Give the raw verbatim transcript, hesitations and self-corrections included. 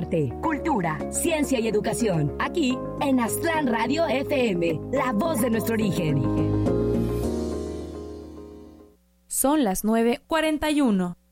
arte, cultura, ciencia y educación. Aquí en Aztlán Radio F M, la voz de nuestro origen. Son las nueve cuarenta y uno.